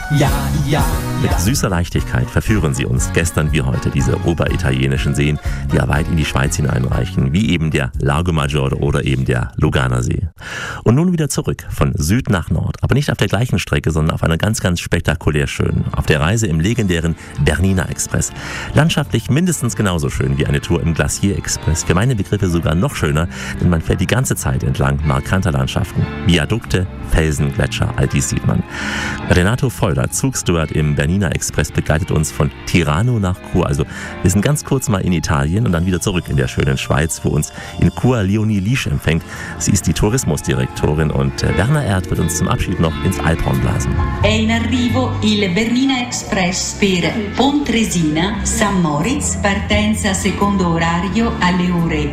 ja, ja. Mit süßer Leichtigkeit verführen sie uns gestern wie heute diese oberitalienischen Seen, die ja weit in die Schweiz hineinreichen, wie eben der Lago Maggiore oder eben der Luganersee. Und nun wieder zurück, von Süd nach Nord, aber nicht auf der gleichen Strecke, sondern auf einer ganz, ganz spektakulär schönen, auf der Reise im legendären Bernina Express. Landschaftlich mindestens genauso schön wie eine Tour im Glacier Express, für meine Begriffe sogar noch schöner, denn man fährt die ganze Zeit entlang markanter Landschaften, Viadukte, Felsen, Gletscher, all dies sieht man. Renato Feuler, Zugsteward im Bernina Express, begleitet uns von Tirano nach Chur. Also wir sind ganz kurz mal in Italien und dann wieder zurück in der schönen Schweiz, wo uns in Chur Leonie Liesch empfängt. Sie ist die Tourismusdirektorin und Werner Erd wird uns zum Abschied noch ins Alphorn blasen. È in arrivo il Bernina Express per Pontresina, St. Moritz, partenza secondo orario alle ore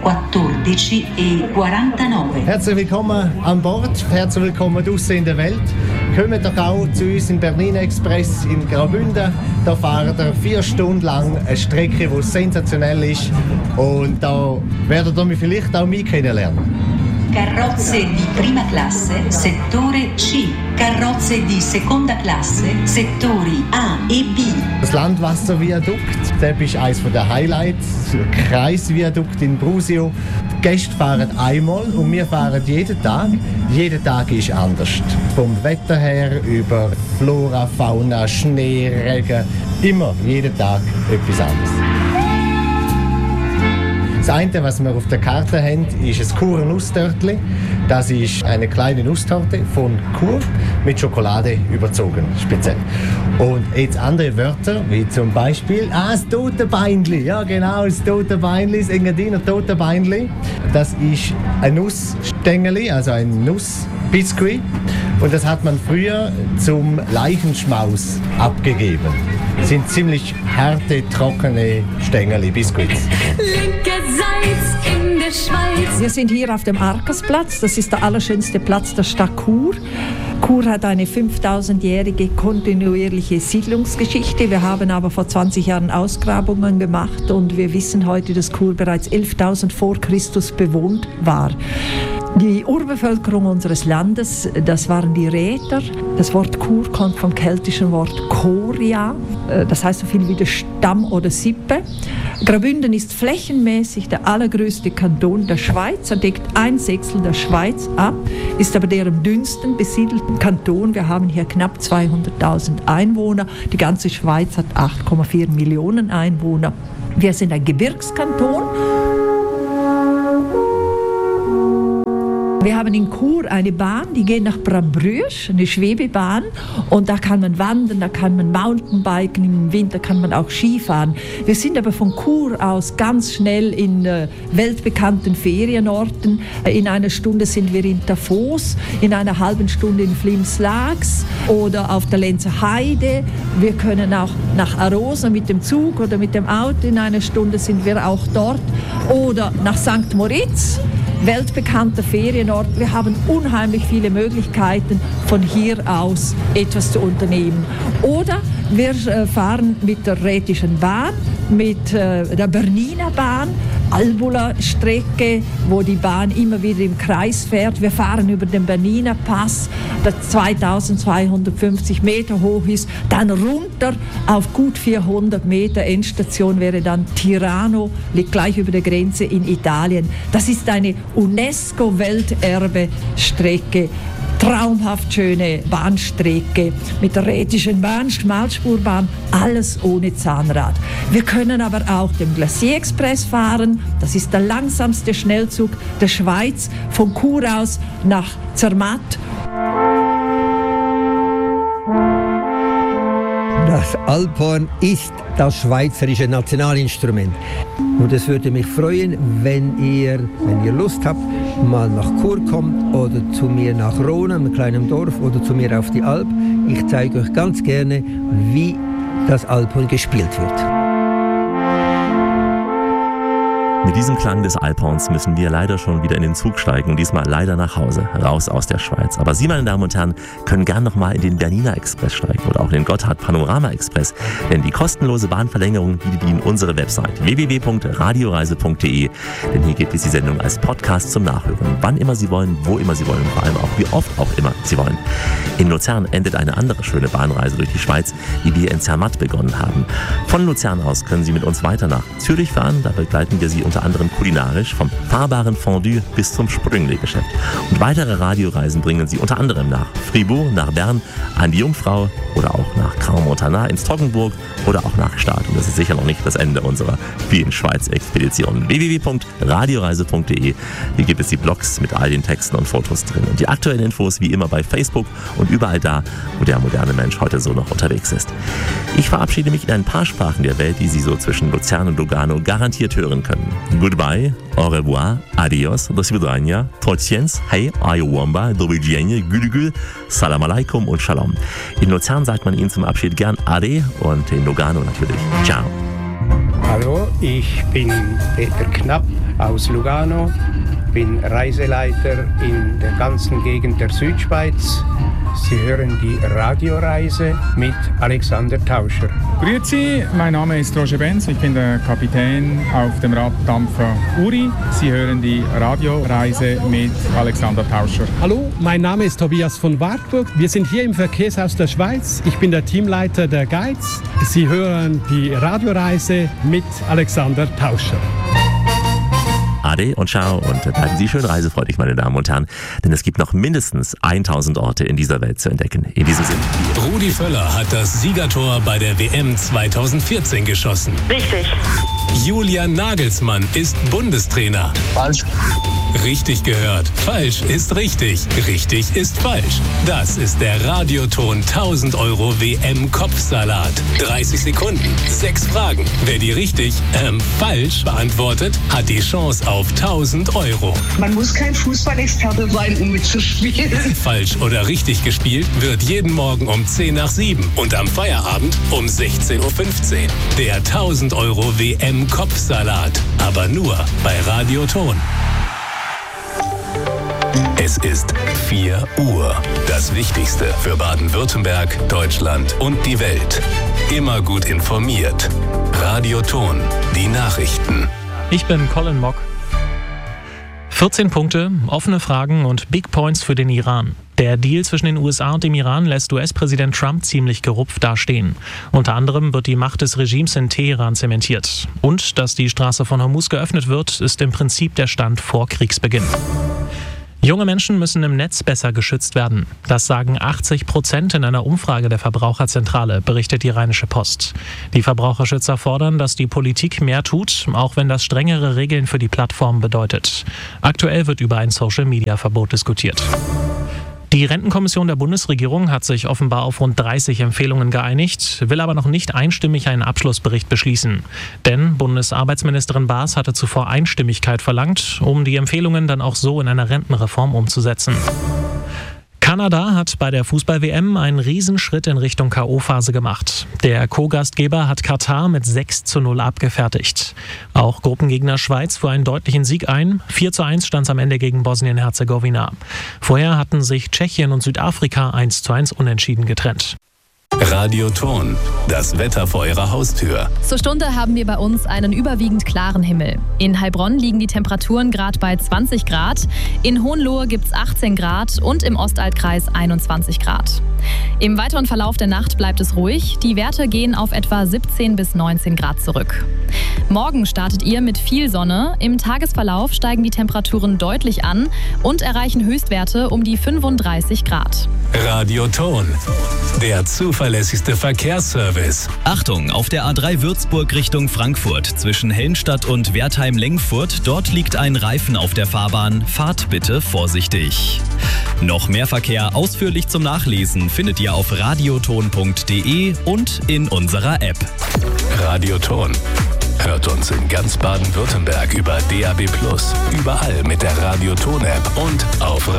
14:49. Herzlich willkommen an Bord, herzlich willkommen draussen in der Welt. Kommt doch auch zu uns im Bernina Express in Graubünden. Da fahrt ihr 4 Stunden lang eine Strecke, die sensationell ist. Und da werdet ihr mich vielleicht auch mich kennenlernen. Carrozze di prima classe, settore C. Carrozze di seconda classe, settori A e B. Das Landwasserviadukt, das ist eines der Highlights. Das Kreisviadukt in Brusio. Die Gäste fahren einmal und wir fahren jeden Tag. Jeder Tag ist anders. Vom Wetter her über Flora, Fauna, Schnee, Regen. Immer, jeden Tag etwas anderes. Das eine, was wir auf der Karte haben, ist ein Churer Nusstörtli. Das ist eine kleine Nusstorte von Chur mit Schokolade überzogen, speziell. Und jetzt andere Wörter, wie zum Beispiel das Totenbeinli. Ja genau, das Totenbeinli, das Engadiner Totenbeinli. Das ist ein Nussstängeli, also ein Nussbiskuit. Und das hat man früher zum Leichenschmaus abgegeben. Das sind ziemlich harte, trockene Stängeli, Biskuits. Linkerseits in der Schweiz. Wir sind hier auf dem Arkasplatz. Das ist der allerschönste Platz der Stadt Chur. Chur hat eine 5000-jährige kontinuierliche Siedlungsgeschichte. Wir haben aber vor 20 Jahren Ausgrabungen gemacht und wir wissen heute, dass Chur bereits 11.000 vor Christus bewohnt war. Die Urbevölkerung unseres Landes, das waren die Räter. Das Wort Chur kommt vom keltischen Wort Choria, das heißt so viel wie der Stamm oder Sippe. Graubünden ist flächenmäßig der allergrößte Kanton der Schweiz. Er deckt 1/6 der Schweiz ab, ist aber der am dünnsten besiedelte Kanton. Wir haben hier knapp 200.000 Einwohner. Die ganze Schweiz hat 8,4 Millionen Einwohner. Wir sind ein Gebirgskanton. Wir haben in Chur eine Bahn, die geht nach Brambrüsch, eine Schwebebahn. Und da kann man wandern, da kann man Mountainbiken, im Winter kann man auch Skifahren. Wir sind aber von Chur aus ganz schnell in weltbekannten Ferienorten. In einer Stunde sind wir in Tafos, in einer halben Stunde in Flims-Laaks oder auf der Lenzer Heide. Wir können auch nach Arosa mit dem Zug oder mit dem Auto, in einer Stunde sind wir auch dort. Oder nach St. Moritz. Weltbekannter Ferienort. Wir haben unheimlich viele Möglichkeiten, von hier aus etwas zu unternehmen. Oder wir fahren mit der Rätischen Bahn, mit der Bernina Bahn, Albula-Strecke, wo die Bahn immer wieder im Kreis fährt. Wir fahren über den Bernina Pass, der 2250 Meter hoch ist, dann runter auf gut 400 Meter. Endstation wäre dann Tirano, liegt gleich über der Grenze in Italien. Das ist eine UNESCO-Welterbe-Strecke. Traumhaft schöne Bahnstrecke mit der Rätischen Bahn, Schmalspurbahn, alles ohne Zahnrad. Wir können aber auch den Glacier Express fahren. Das ist der langsamste Schnellzug der Schweiz, von Chur aus nach Zermatt. Das Alphorn ist das schweizerische Nationalinstrument. Und es würde mich freuen, wenn ihr Lust habt, mal nach Chur kommt oder zu mir nach Rona, einem kleinen Dorf, oder zu mir auf die Alp. Ich zeige euch ganz gerne, wie das Alphorn gespielt wird. Mit diesem Klang des Alphorns müssen wir leider schon wieder in den Zug steigen und diesmal leider nach Hause, raus aus der Schweiz. Aber Sie, meine Damen und Herren, können gern nochmal in den Bernina Express steigen oder auch in den Gotthard Panorama Express, denn die kostenlose Bahnverlängerung bietet Ihnen unsere Website www.radioreise.de, denn hier gibt es die Sendung als Podcast zum Nachhören, wann immer Sie wollen, wo immer Sie wollen und vor allem auch wie oft auch immer Sie wollen. In Luzern endet eine andere schöne Bahnreise durch die Schweiz, die wir in Zermatt begonnen haben. Von Luzern aus können Sie mit uns weiter nach Zürich fahren, da begleiten wir Sie unter anderem kulinarisch vom fahrbaren Fondue bis zum Sprüngli-Geschäft. Und weitere Radioreisen bringen Sie unter anderem nach Fribourg, nach Bern, an die Jungfrau oder auch nach Crans-Montana ins Toggenburg oder auch nach Stade. Und das ist sicher noch nicht das Ende unserer vielen Schweiz-Expeditionen. www.radioreise.de. Hier gibt es die Blogs mit all den Texten und Fotos drin. Und die aktuellen Infos wie immer bei Facebook und überall da, wo der moderne Mensch heute so noch unterwegs ist. Ich verabschiede mich in ein paar Sprachen der Welt, die Sie so zwischen Luzern und Lugano garantiert hören können. Goodbye, au revoir, adios, do svidania, trociens, hey, ayowamba, do widzenia, gülgül, salam alaikum und shalom. In Luzern sagt man Ihnen zum Abschied gern Ade und in Lugano natürlich Ciao. Hallo, ich bin Peter Knapp aus Lugano, bin Reiseleiter in der ganzen Gegend der Südschweiz. Sie hören die Radioreise mit Alexander Tauscher. Grüezi, mein Name ist Roger Benz, ich bin der Kapitän auf dem Raddampfer Uri. Sie hören die Radioreise mit Alexander Tauscher. Hallo, mein Name ist Tobias von Wartburg. Wir sind hier im Verkehrshaus der Schweiz. Ich bin der Teamleiter der Guides. Sie hören die Radioreise mit Alexander Tauscher. Ade und ciao und bleiben Sie schön reisefreudig, meine Damen und Herren, denn es gibt noch mindestens 1000 Orte in dieser Welt zu entdecken. In diesem Sinne. Rudi Völler hat das Siegertor bei der WM 2014 geschossen. Richtig. Julian Nagelsmann ist Bundestrainer. Falsch. Richtig gehört. Falsch ist richtig. Richtig ist falsch. Das ist der Radioton 1000 € WM-Kopfsalat. 30 Sekunden, 6 Fragen. Wer die richtig, falsch beantwortet, hat die Chance auf 1000 €. Man muss kein Fußballexperte sein, um mitzuspielen. Falsch oder richtig gespielt wird jeden Morgen um 10 nach 7 und am Feierabend um 16:15 Uhr. Der 1000 € WM-Kopfsalat. Aber nur bei Radioton. Es ist 4 Uhr. Das Wichtigste für Baden-Württemberg, Deutschland und die Welt. Immer gut informiert. Radioton. Die Nachrichten. Ich bin Colin Mock. 14 Punkte, offene Fragen und Big Points für den Iran. Der Deal zwischen den USA und dem Iran lässt US-Präsident Trump ziemlich gerupft dastehen. Unter anderem wird die Macht des Regimes in Teheran zementiert. Und dass die Straße von Hormuz geöffnet wird, ist im Prinzip der Stand vor Kriegsbeginn. Junge Menschen müssen im Netz besser geschützt werden. Das sagen 80% in einer Umfrage der Verbraucherzentrale, berichtet die Rheinische Post. Die Verbraucherschützer fordern, dass die Politik mehr tut, auch wenn das strengere Regeln für die Plattform bedeutet. Aktuell wird über ein Social-Media-Verbot diskutiert. Die Rentenkommission der Bundesregierung hat sich offenbar auf rund 30 Empfehlungen geeinigt, will aber noch nicht einstimmig einen Abschlussbericht beschließen. Denn Bundesarbeitsministerin Baas hatte zuvor Einstimmigkeit verlangt, um die Empfehlungen dann auch so in einer Rentenreform umzusetzen. Kanada hat bei der Fußball-WM einen Riesenschritt in Richtung K.O.-Phase gemacht. Der Co-Gastgeber hat Katar mit 6:0 abgefertigt. Auch Gruppengegner Schweiz fuhr einen deutlichen Sieg ein. 4:1 stand es am Ende gegen Bosnien-Herzegowina. Vorher hatten sich Tschechien und Südafrika 1:1 unentschieden getrennt. Radioton. Das Wetter vor Ihrer Haustür. Zur Stunde haben wir bei uns einen überwiegend klaren Himmel. In Heilbronn liegen die Temperaturen gerade bei 20 Grad. In Hohenlohe gibt es 18 Grad und im Ostaltkreis 21 Grad. Im weiteren Verlauf der Nacht bleibt es ruhig. Die Werte gehen auf etwa 17 bis 19 Grad zurück. Morgen startet ihr mit viel Sonne. Im Tagesverlauf steigen die Temperaturen deutlich an und erreichen Höchstwerte um die 35 Grad. Radioton. Der zuverlässigste Verkehrsservice. Achtung, auf der A3 Würzburg Richtung Frankfurt zwischen Helmstadt und Wertheim-Lengfurt. Dort liegt ein Reifen auf der Fahrbahn. Fahrt bitte vorsichtig. Noch mehr Verkehr ausführlich zum Nachlesen findet ihr auf radioton.de und in unserer App. Radioton. Hört uns in ganz Baden-Württemberg über DAB+, überall mit der Radioton-App und auf